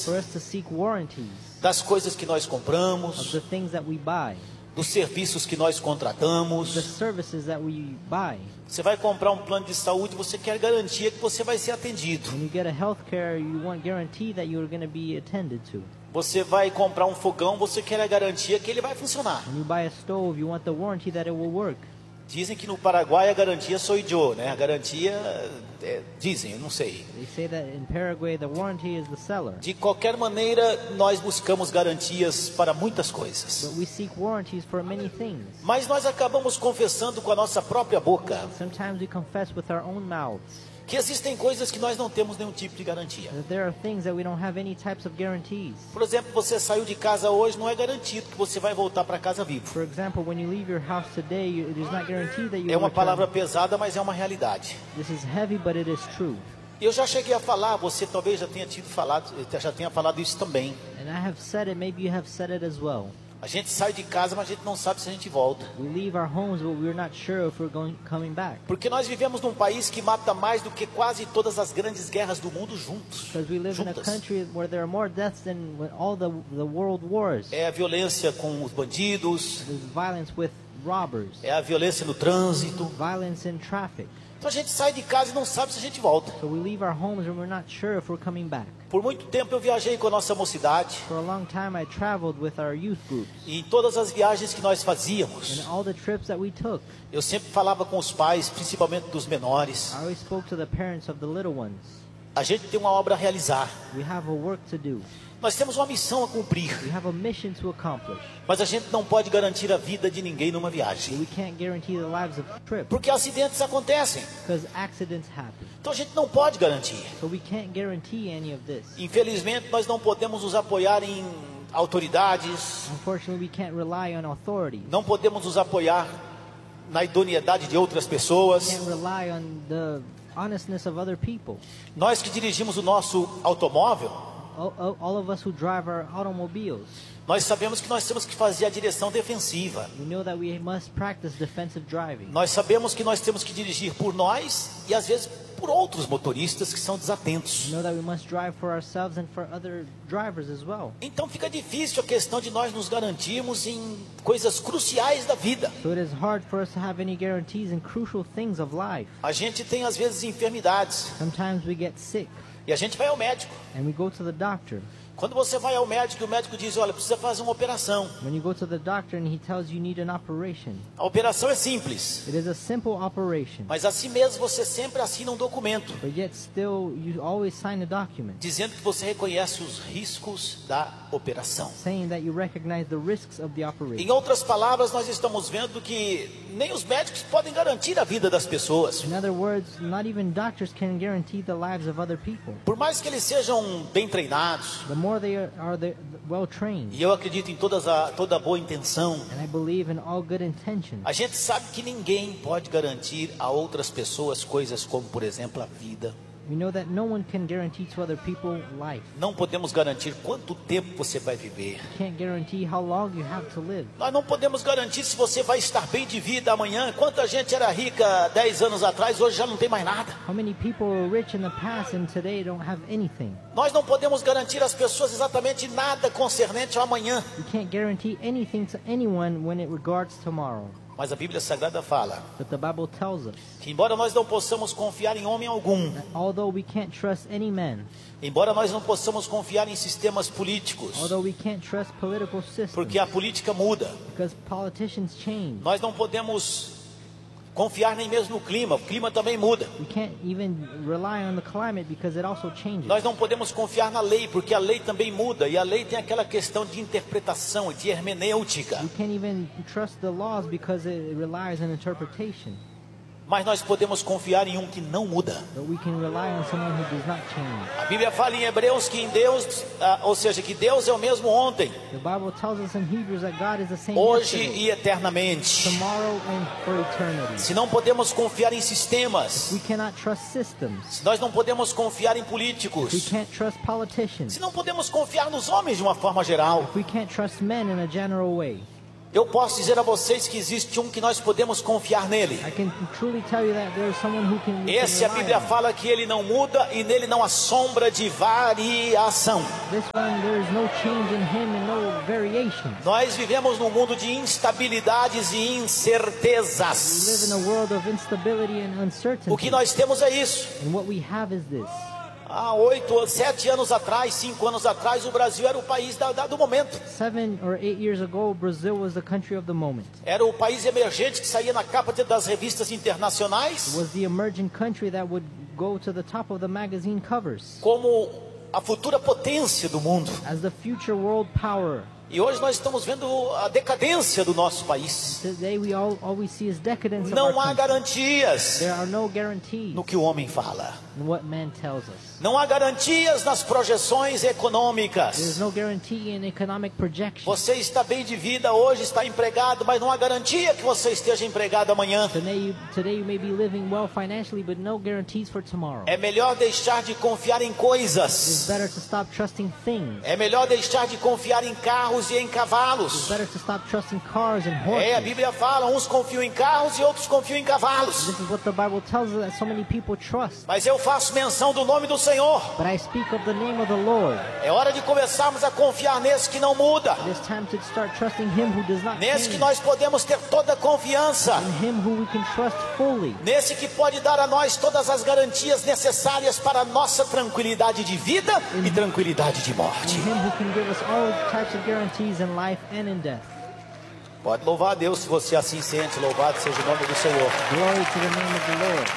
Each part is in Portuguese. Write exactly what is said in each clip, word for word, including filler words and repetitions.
garantias for us to seek warranties das coisas que nós of compramos, the things that we buy, dos serviços que nós the contratamos. services that we buy. Você vai comprar um plano de saúde, você quer garantia que você vai ser atendido. When you get a health care, you want guarantee that you're going to be attended to. Você vai comprar um fogão, você quer a garantia que ele vai funcionar. When you buy a stove, you want the warranty that it will work. Dizem que no Paraguai a garantia sou eu, né? A garantia, é, dizem, eu não sei. They say that in Paraguay, the warranty is the seller. De qualquer maneira, nós buscamos garantias para muitas coisas. But we seek warranties for many things. Mas nós acabamos confessando com a nossa própria boca Sometimes we confess with our own mouths que existem coisas que nós não temos nenhum tipo de garantia. that there are things that we don't have any types of guarantees. Por exemplo, você saiu de casa hoje, não é garantido que você vai voltar para casa vivo. For example, when you leave your house today, you, it is not guaranteed that you É will uma return. palavra pesada, mas é uma realidade. This is heavy, but it is true. Eu já cheguei a falar, você talvez já tenha tido falado, já tenha falado isso também. And I have said it, maybe you have said it as well. A gente sai de casa, mas a gente não sabe se a gente volta. We leave our homes, but we're not sure if we're going coming back. Porque nós vivemos num país que mata mais do que quase todas as grandes guerras do mundo juntos. Because we live in a juntas. country where there are more deaths than when all the the world wars. É a violência com os bandidos, There's violence with robbers, é a violência no trânsito. violence in traffic. Então a gente sai de casa e não sabe se a gente volta. So we leave our homes and we're not sure if we're coming back. Por muito tempo eu viajei com a nossa mocidade. For a long time I traveled with our youth groups. E em todas as viagens que nós fazíamos, And all the trips that we took, eu sempre falava com os pais, principalmente dos menores. I always spoke to the parents of the little ones. A gente tem uma obra a realizar. We have a work to do. Nós temos uma missão a cumprir. We have a mission to accomplish. Mas a gente não pode garantir a vida de ninguém numa But viagem. we can't guarantee the lives of trip Porque acidentes acontecem. because accidents happen. Então a gente não pode garantir. So we can't guarantee any of this. Infelizmente, nós não podemos nos apoiar em autoridades. Unfortunately, we can't rely on authority. Não podemos nos apoiar na idoneidade de outras pessoas. Can't rely on the honestness of other people. Nós que dirigimos o nosso automóvel, All, all, all of us who drive our automobiles, nós sabemos que nós temos que fazer a direção defensiva. we know that we must practice defensive driving. Nós sabemos que nós temos que dirigir por nós e às vezes por outros motoristas que são desatentos. We know that we must drive for ourselves and for other drivers as well. Então fica difícil a questão de nós nos garantirmos em coisas cruciais da vida. So it is hard for us to have any guarantees in crucial things of life. A gente tem às vezes enfermidades Sometimes we get sick e a gente vai ao médico. and we go to the doctor. Quando você vai ao médico, o médico diz: olha, precisa fazer uma operação. When you go to the doctor and he tells you you need an operation, A operação é simples, it is a simple operation. mas assim mesmo você sempre assina um documento But yet still you always sign a document dizendo que você reconhece os riscos da operação. saying that you recognize the risks of the Em operation. outras palavras, nós estamos vendo que nem os médicos podem garantir a vida das pessoas. In other words, not even doctors can guarantee the lives of other people. Por mais que eles sejam bem treinados, The more they are, are they well trained, e eu acredito em todas a, toda a boa intenção, and I believe in all good intentions, a gente sabe que ninguém pode garantir a outras pessoas coisas como, por exemplo, a vida. we know that no one can guarantee to other people life. Não podemos garantir quanto tempo você vai viver. You can't guarantee how long you have to live. Nós não podemos garantir se você vai estar bem de vida amanhã. Quanta gente era rica dez anos atrás, hoje já não tem mais nada. How many people were rich in the past and today don't have anything? Nós não podemos garantir às pessoas exatamente nada concernente ao amanhã. You can't guarantee anything to anyone when it regards tomorrow. Mas a Bíblia Sagrada fala But the Bible tells us que embora nós não possamos confiar em homem algum, that although we can't trust any man, embora nós não possamos confiar em sistemas políticos, although we can't trust political systems, porque a política muda, because politicians change, nós não podemos confiar nem mesmo no clima, o clima também muda. we can't even rely on the climate because it also changes. Nós não podemos confiar na lei, porque a lei também muda, e a lei tem aquela questão de interpretação, de hermenêutica. We can't even trust the laws because it relies on interpretation. Mas nós podemos confiar em um que não muda. But we can rely on someone who does not change. A Bíblia fala em Hebreus que em Deus, ah, ou seja, que Deus é o mesmo ontem, The Bible tells us in Hebrews that God is the same hoje yesterday, e eternamente. tomorrow, and for eternity. Se não podemos confiar em sistemas, We cannot trust systems. se nós não podemos confiar em We políticos, can't trust politicians. se não podemos confiar nos homens de uma forma geral, We can't trust men in a general way. Eu posso dizer a vocês que existe um que nós podemos confiar nele. I can truly tell you that there is someone who can, we Esse a can rely Bíblia on. fala que ele não muda e nele não há sombra de variação. This one, there is no change in him and no variation. Nós vivemos num mundo de instabilidades e We live incertezas. in a world of instability and uncertainty. O que nós temos é isso. And what we have is this. Há oito, sete anos atrás, cinco anos atrás, o Brasil era o país da, da, do momento. Seven or eight years ago, Brazil was the country of the moment. Era o país emergente que saía na capa de- das revistas It internacionais was the emerging country that would go to the top of the magazine covers como a futura potência do mundo. as the future world power. E hoje nós estamos vendo a decadência do nosso país. Today we all, all we see is decadence of Não our há country. garantias There are no guarantees no que o homem fala. in what man tells us. Não há garantias nas projeções There is econômicas. no guarantee in economic projection. Você está bem de vida hoje, está empregado, mas não há garantia que você esteja empregado amanhã. Today you, today you may be living well financially, but no guarantees for tomorrow. É melhor deixar de confiar em It's coisas. better to stop trusting things. É melhor deixar de confiar em carros e em It's cavalos. better to stop trusting cars and É, a horses. Bíblia fala, uns confiam em carros e outros confiam em cavalos. This is what the Bible tells us that so many people trust. Mas eu faço menção do nome do Senhor. But I speak of the name of the Lord. É hora de começarmos a confiar nesse que não muda. It is time to start trusting Him who does not Nesse que change. nós podemos ter toda a confiança. In Him who we can trust fully. Nesse que pode dar a nós todas as garantias necessárias para a nossa tranquilidade de vida e tranquilidade de In morte. Him who can give us all types of guarantees in life and in death. Pode louvar a Deus se você assim sente. Louvado seja o nome do Senhor. Glory to the name of the Lord.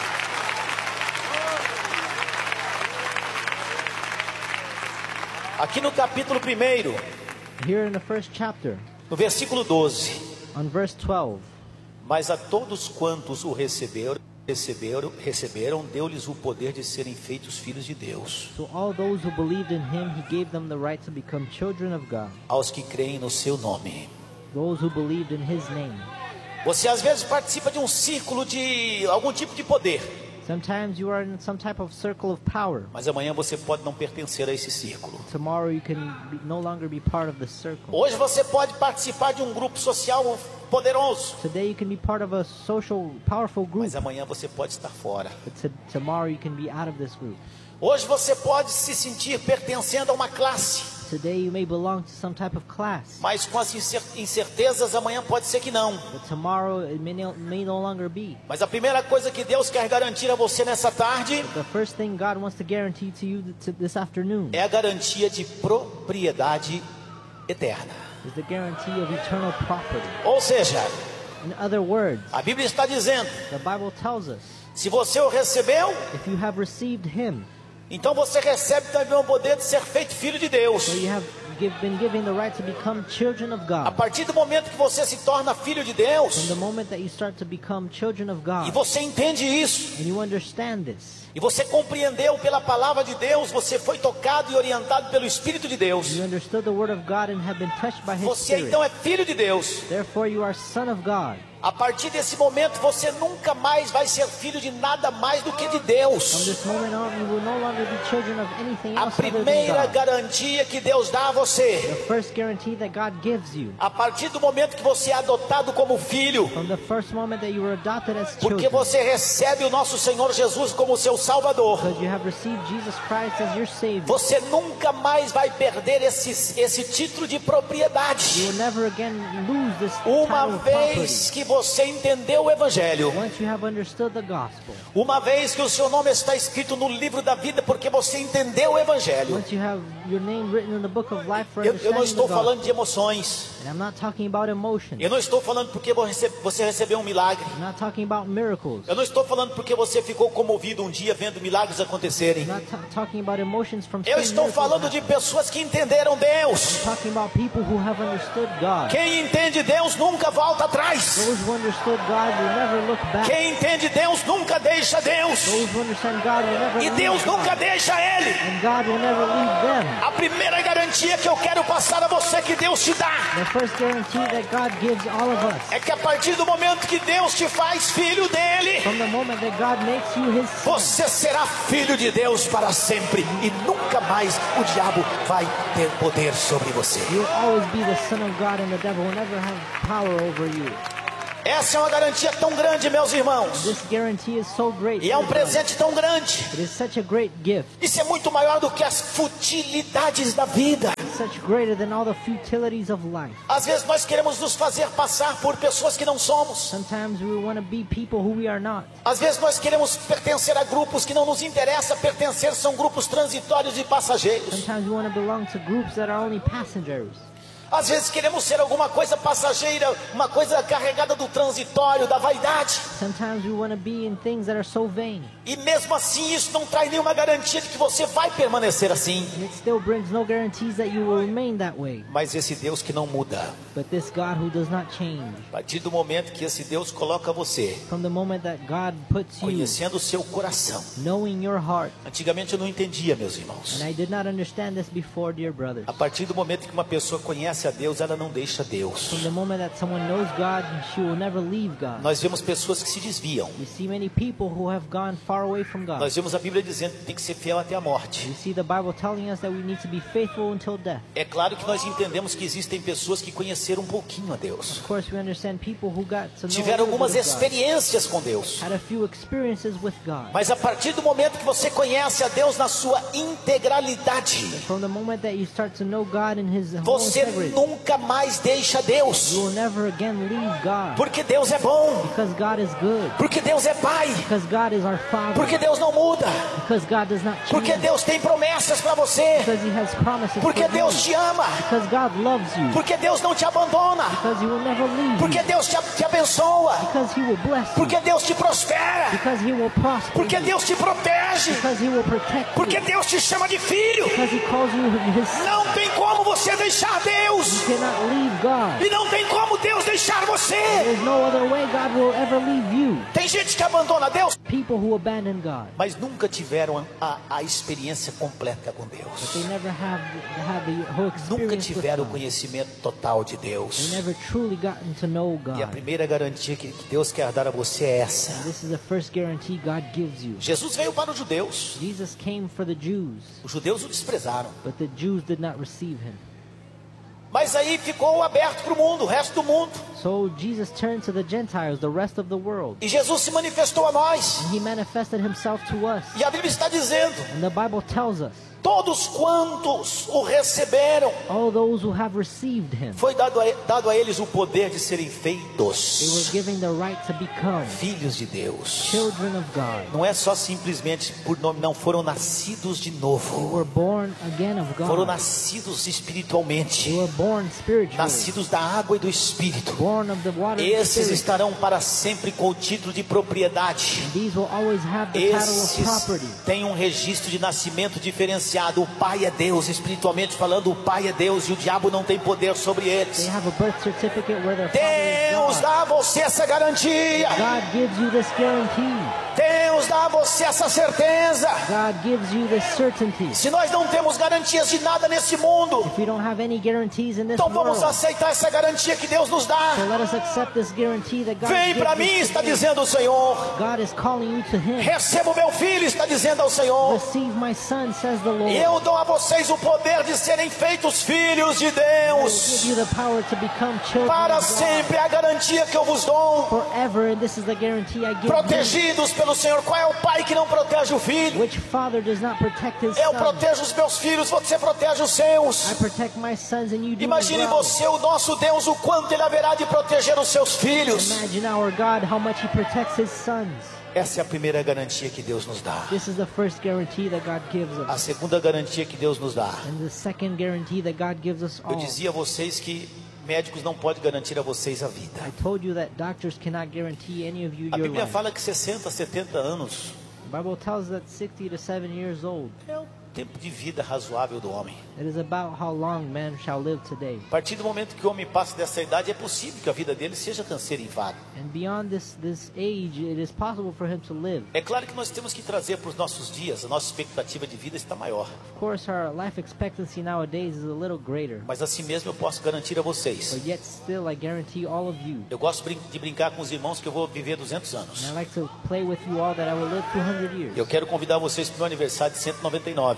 Aqui no capítulo primeiro, Here in the first chapter, no versículo doze. on verse twelve. Mas a todos quantos o receberam, receberam, receberam, deu-lhes o poder de serem feitos filhos de Deus. To all those who believed in Him, He gave them the right to become children of God. Aos que creem no seu nome. Those who believed in His name. Você às vezes participa de um círculo de algum tipo de poder, Sometimes you are in some type of circle of power. mas amanhã você pode não pertencer a esse círculo. Tomorrow you can be, no longer be part of the circle. Hoje você pode participar de um grupo social poderoso, Today you can be part of a social, powerful group. mas amanhã você pode estar fora. But to, tomorrow you can be out of this group. Hoje você pode se sentir pertencendo a uma classe, Today you may belong to some type of class. mas com as incer- incertezas amanhã pode ser que não. But tomorrow it may no, may no longer be. Mas a primeira coisa que Deus quer garantir a você nessa tarde The first thing God wants to guarantee to you th- to this afternoon é a garantia de propriedade eterna. is the guarantee of eternal property. Ou seja, In other words, a Bíblia está dizendo, the Bible tells us, se você o recebeu, if you have received Him, então você recebe também o poder de ser feito filho de Deus. so you have give, been given the right to become children of A God. partir do momento que você se torna filho de From Deus, the moment that you start to become children of e God, você entende isso, and you understand this, e você compreendeu pela palavra de Deus, você foi tocado e orientado pelo Espírito de Deus, you understood the Word of God and have been touched by His você Spirit. então é filho de Deus. Therefore you are son of God. A partir desse momento você nunca mais vai ser filho de nada mais do que de From Deus. this moment on, you will no longer be children of anything A else other than primeira God. garantia que Deus dá a você, The first guarantee that God gives you, a partir do momento que você é adotado como filho, from the first moment that you were adopted as porque children, você recebe o nosso Senhor Jesus como seu Salvador, because you have received Jesus Christ as your Savior, você nunca mais vai perder esse, esse título de you propriedade. will never again lose this Uma title of property. vez que você entendeu o Evangelho, Once you have understood the gospel, uma vez que o seu nome está escrito no livro da vida porque você entendeu o Evangelho. once you have your name written in the book of life for Eu, eu não understanding estou the falando gospel, de emoções. and I'm not talking about emotions, Eu não estou falando porque você você recebeu um milagre. I'm not talking about miracles, Eu não estou falando porque você ficou comovido um dia vendo milagres acontecerem. I'm not ta- talking about emotions from Eu seeing estou miracles falando de happen. pessoas que entenderam Deus. I'm talking about people who have understood God. Quem entende Deus nunca volta atrás. Those who understood God will never look back. Quem entende Deus nunca deixa Deus. Those who understand God will never E leave Deus God. nunca deixa ele. And God will never leave them. A primeira garantia que eu quero passar a você que Deus te dá The first guarantee that God gives all of us, é que a partir do momento que Deus te faz filho dele, from the moment that God makes you His son, você será filho de Deus para sempre e nunca nunca mais o diabo vai ter poder sobre você. You'll always be the son of God, and the devil will never have power over you. Essa é uma garantia tão grande, meus irmãos. This guarantee is so great. E é um presente tão grande. It is such a great gift. Isso é muito maior do que as futilidades da vida. It's such greater than all the futilities of life. Às vezes nós queremos nos fazer passar por pessoas que não somos. Sometimes we want to be people who we are not. Às vezes nós queremos pertencer a grupos que não nos interessa pertencer, são grupos transitórios e passageiros. Sometimes we want to belong to groups that are only passengers. Às vezes queremos ser alguma coisa passageira, uma coisa carregada do transitório, da vaidade. Sometimes we want to be in things that are so vain. E mesmo assim isso não traz nenhuma garantia de que você vai permanecer assim. And it still brings no guarantees that you will remain that way. Mas esse Deus que não muda, But this God who does not change, a partir do momento que esse Deus coloca você, from the moment that God puts you, conhecendo o seu coração. knowing your heart, Antigamente eu não entendia, meus irmãos. and I did not understand this before, dear brothers. A partir do momento que uma pessoa conhece a Deus, ela não deixa Deus. From the moment that someone knows God, she will never leave God. Nós vemos pessoas que se desviam. We see many people who have gone far away from God. Nós vemos a Bíblia dizendo que tem que ser fiel até a morte. We see the Bible telling us that we need to be faithful until death. É claro que nós entendemos que existem pessoas que conheceram um pouquinho a Deus. Of course, we understand people who got to know Tiveram a little algumas bit of God, experiências com Deus. had a few experiences with God. Mas a partir do momento que você conhece a Deus na sua integralidade, From the moment that you start to know God in His whole você integrity, nunca mais deixa Deus. you will never again leave God. Porque Deus é bom. Because God is good. Porque Deus é Pai. Because God is our Father. Porque Deus não muda. Because God does not Porque change. Deus tem promessas para você. Because He has promises Porque for Deus you. te ama. Because God loves you. Porque Deus não te abandona. Because He will never leave Porque you. Deus te, te abençoa. Because He will bless you. Porque Deus te prospera. Because He will prosper Porque you. Deus te protege. Because He will protect Porque you. Deus te chama de filho. Because He calls you His son. Não tem como você deixar Deus. You cannot leave God. E não tem como Deus deixar você. There's no other way God will ever leave you. Tem gente que abandona Deus, People who abandon God, mas nunca tiveram a, a experiência completa com Deus. they never have have the whole Nunca experience with tiveram o God. conhecimento total de They Deus. never truly gotten to know E a God. primeira garantia que que Deus quer dar a você é essa. This is the first guarantee God gives you. Jesus veio para os judeus. Jesus came for the Jews, Os judeus o desprezaram. but the Jews did not receive Him. Mas aí ficou aberto para o mundo, o resto do mundo. So Jesus turned to the Gentiles, the rest of the world, E Jesus se manifestou a nós. and He manifested Himself to us. E a Bíblia está dizendo: And the Bible tells us, todos quantos o receberam, all those who have received Him, foi dado a, dado a eles o poder de serem they were feitos given the right to become filhos de Deus. children of God. Não é só simplesmente por nome, não, foram nascidos de They novo. were born again of Foram God. nascidos espiritualmente. They were born spiritually, Nascidos da água e do Espírito. born of the water and the Esses Spirit. estarão para sempre com o título de propriedade. These will always have the title of Esses property. têm um registro de nascimento diferenciado. O Pai é Deus, espiritualmente falando, o Pai é Deus e o diabo não tem poder sobre They eles. have a birth certificate where their father Deus is God. dá a você essa garantia. God gives you this guarantee. Deus dá a você essa certeza. God gives you this certainty. Se nós não temos garantias de nada nesse mundo, If you don't have any guarantees in this então vamos world, aceitar essa garantia que Deus nos dá. so let us accept this guarantee that God Vem gives para mim, us está today. dizendo o Senhor. God is calling you to Him. Receba o meu filho, está dizendo ao Senhor. Receive my son, says the Lord. E eu dou a vocês o poder de serem feitos filhos de I will Deus. give you the power to become children Para of God sempre é a garantia que eu vos dou. forever, and this is the guarantee I give you. Protegidos pelo Senhor. Qual é o pai que não protege o filho? Which father does not protect his Eu son? protejo os meus filhos, você protege os seus. I protect my sons, and you do Imagine as well. você, o nosso Deus, o quanto Ele haverá de proteger os seus filhos. Imagine our God, how much He protects His sons. Essa é a primeira garantia que Deus nos dá. This is the first guarantee that God gives A us. segunda garantia que Deus nos dá. And the second guarantee that God gives us Eu all. dizia a vocês que médicos não podem garantir a vocês a vida. I told you that doctors cannot guarantee any of you A your Bíblia life. fala que sessenta, setenta anos The Bible tells us that sixty to seventy years old, é o tempo de vida razoável do homem. it is about how long man shall live today. A partir do momento que o homem passa dessa idade, é possível que a vida dele seja cancerivada. And beyond this, this age, it is possible for him to live. É claro que nós temos que trazer para os nossos dias, a nossa expectativa de vida está maior. Of course, our life expectancy nowadays is a little greater. Mas assim mesmo eu posso garantir a vocês. But yet still, I guarantee all of you. Eu gosto brin- de brincar com os irmãos que eu vou viver duzentos anos. And I like to play with you all that I will live two hundred years. Eu quero convidar vocês para o meu aniversário de cento e noventa e nove.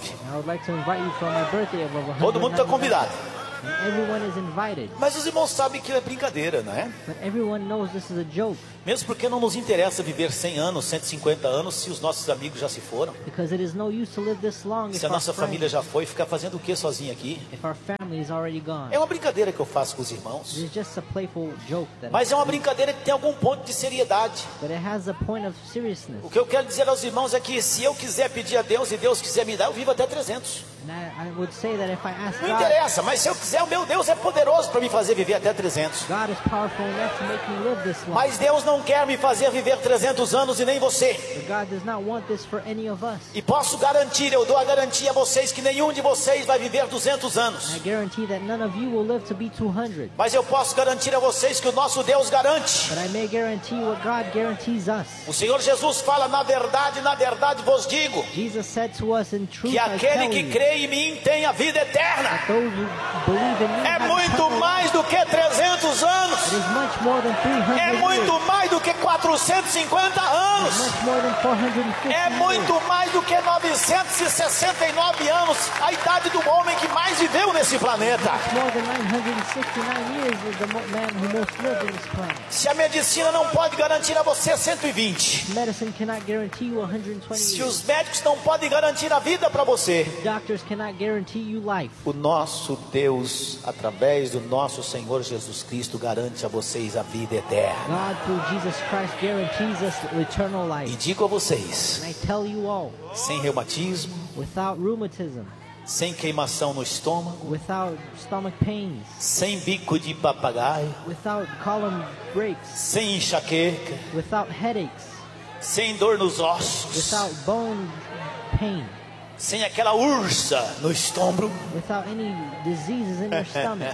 I would like to invite you for my birthday of over Todo mundo está convidado. And everyone is invited. Mas os irmãos sabem que é brincadeira, não é? But everyone knows this is a joke. Mesmo porque não nos interessa viver cem anos, cento e cinquenta anos, se os nossos amigos já se foram. Because it is no use to live this long if Se a our nossa friends, família já foi, ficar fazendo o que sozinho aqui? if our family is already gone. É uma brincadeira que eu faço com os irmãos. It is just a playful joke that Mas é uma brincadeira que tem algum ponto de seriedade. but it has a point of seriousness. O que eu quero dizer aos irmãos é que se eu quiser pedir a Deus e Deus quiser me dar, eu vivo até trezentos. And I, I would say that if I ask Não God, interessa, mas se eu quiser, o meu Deus é poderoso para me fazer viver até trezentos. God is powerful enough to make me live this long. Mas Deus não quer me fazer viver trezentos anos e nem você. But God does not want this for any of us. E posso garantir, eu dou a garantia a vocês que nenhum de vocês vai viver duzentos anos. And I guarantee that none of you will live to be two hundred. Mas eu posso garantir a vocês que o nosso Deus garante. But I may guarantee what God guarantees us. O Senhor Jesus fala, na verdade, na verdade vos digo, Jesus said to us in truth, que I aquele tell que you, crê em mim tem a vida eterna. those who believe in me É have muito eternal life. mais do que trezentos anos. It is much more than three hundred É years. muito mais do que quatrocentos e cinquenta anos. Much more than four hundred fifty É muito years. mais do que novecentos e sessenta e nove anos, a idade do homem que mais viveu nesse planeta. More than nine hundred sixty-nine years is the mo- man who most lived in this planet. Se a medicina não pode garantir a você cento e vinte, Medicine cannot guarantee you one hundred twenty se years. os médicos não podem garantir a vida para você, Doctors cannot guarantee you life. o nosso Deus, através do nosso Senhor Jesus Cristo, garante a vocês a vida eterna. God, through Jesus Christ, guarantees us eternal E life. digo a vocês, And I tell you all, sem reumatismo, without rheumatism, sem queimação no estômago, without stomach pains, sem bico de papagaio, without column breaks, sem enxaqueca, without headaches, sem dor nos ossos, without bone pain, sem aquela ursa no estômago, without any diseases in your stomach,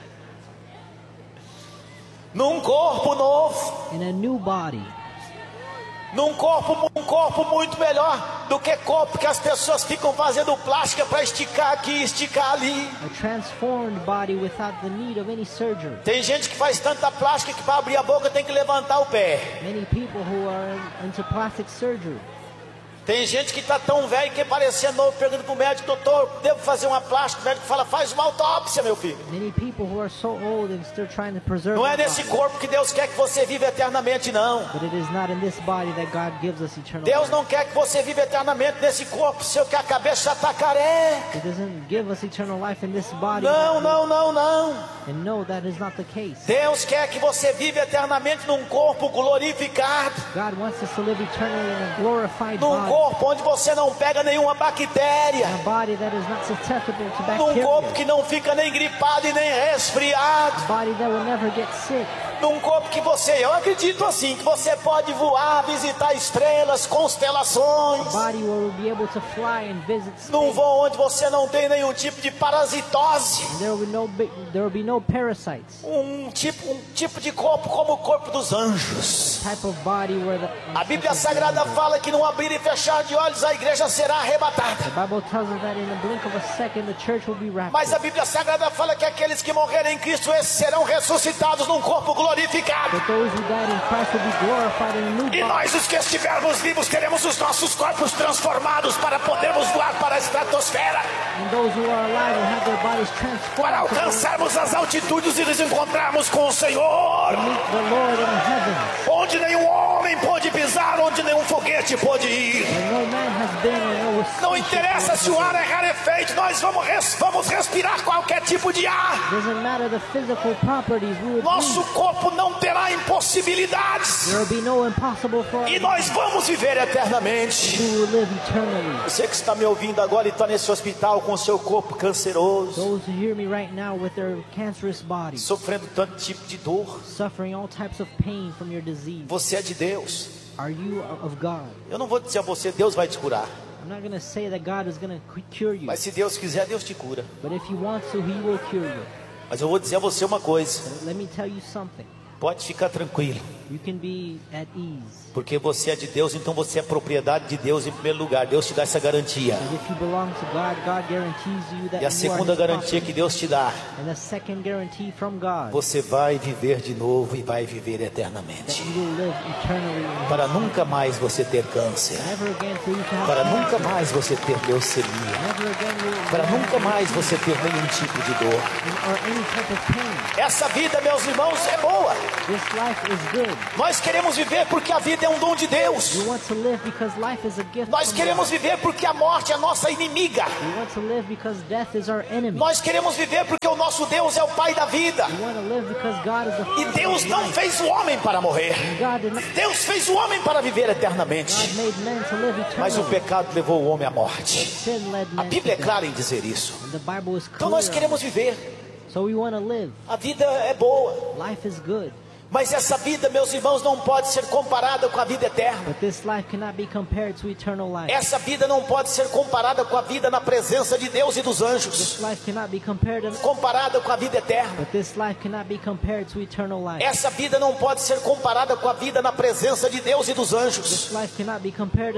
num corpo novo, in a new body, num corpo, um corpo muito melhor do que corpo que as pessoas ficam fazendo plástica para esticar aqui, esticar ali. a transformed body without the need of any surgery. Tem gente que faz tanta plástica que para abrir a boca tem que levantar o pé. Many people who are in- into plastic surgery. Tem gente que está tão velho que parecia novo, pergunta para o médico, doutor, devo fazer uma plástica? O médico fala, faz uma autópsia, meu filho. Many people who are so old and still trying to preserve Não é their nesse body. corpo que Deus quer que você viva eternamente, não. But it is not in this body that God gives us eternal Deus life. não quer que você viva eternamente nesse corpo seu que a cabeça já está careca. It doesn't give us eternal life in this body. Não, não, não, não. And no, that is not the case. Deus quer que você viva eternamente num corpo glorificado. God wants us to live eternally in a glorified Num body. corpo onde você não pega nenhuma bactéria. In a body that is not susceptible to Num bacteria. corpo que não fica nem gripado e nem resfriado. A body that will never get sick. Num corpo que você, eu acredito assim, que você pode voar, visitar estrelas, constelações. A body where we'll be able to fly and visit space. Num voo onde você não tem nenhum tipo de parasitose. And there will be no bi- there will be no parasites. Um tipo, um tipo de corpo como o corpo dos anjos. Type of body where the A Bíblia Sagrada fala que num abrir e fechar de olhos a igreja será arrebatada. The Bible tells us that in the blink of a second the church will be raptured. Mas a Bíblia Sagrada fala que aqueles que morrerem em Cristo esses serão ressuscitados num corpo glorificado. But those who died in Christ will be glorified in a new E body. nós, os que estivermos vivos, teremos os nossos corpos transformados para podermos voar para a estratosfera, And those who are alive will have their bodies transformed para to go alcançarmos as altitudes e nos encontrarmos com o Senhor, meet the Lord in the heavens. onde nenhum homem pôde pisar, onde nenhum foguete pôde ir. Where no man has been and no Não spaceship interessa has se o been. ar é rarefeito, nós vamos, res, vamos respirar qualquer tipo de ar. Doesn't matter the physical properties, we will Nosso breathe. corpo não terá impossibilidades. There will be no impossible for us. E nós vamos viver eternamente. We will live eternally. Você que está me ouvindo agora e está nesse hospital com seu corpo canceroso, Those who hear me right now with their cancerous bodies, sofrendo tanto tipo de dor, suffering all types of pain from your disease, você é de Deus. are you of God? Eu não vou dizer a você, Deus vai te curar. I'm not going to say that God is going to cure you. Mas se Deus quiser, Deus te cura. But if He wants to, He will cure you. Mas eu vou dizer a você uma coisa, But let me tell you something. pode ficar tranquilo. You can be at ease. Porque você é de Deus, então você é propriedade de Deus em primeiro lugar. Deus te dá essa garantia. Because if you belong to God, God guarantees you that E a you are segunda His garantia property. que Deus te dá, And the second guarantee from God, você vai viver de novo e vai viver that eternamente. you will live eternally in His Para nunca mais você ter câncer. Never again for you to have Para cancer. nunca mais você ter leucemia. Never again will you Para have nunca mais você ter nenhum tipo de dor. or any type of pain. Essa vida, meus irmãos, é boa. This life is good. Nós queremos viver porque a vida é um dom de Deus. You want to live because life is a gift Nós from queremos God. viver porque a morte é a nossa inimiga. We want to live because death is our enemy. Nós queremos viver porque o nosso Deus é o Pai da vida. We want to live because God is the E Father Deus of não life. fez o homem para morrer. God did not, Deus fez o homem para viver eternamente. God made men to live Mas o eternally. pecado levou o homem à morte. Sin led A men Bíblia é to clara death. em dizer isso. And the Bible is Então nós clear. queremos viver. So we want to live. A vida é boa. Life is good. Mas essa vida, meus irmãos, não pode ser comparada com a vida eterna. But this life cannot be compared to eternal life. Essa vida não pode ser comparada com a vida na presença de Deus e dos This anjos. life cannot be compared to, Comparada com a vida eterna. but this life cannot be compared to eternal life. Essa vida não pode ser comparada com a vida na presença de Deus e dos anjos. This life cannot be compared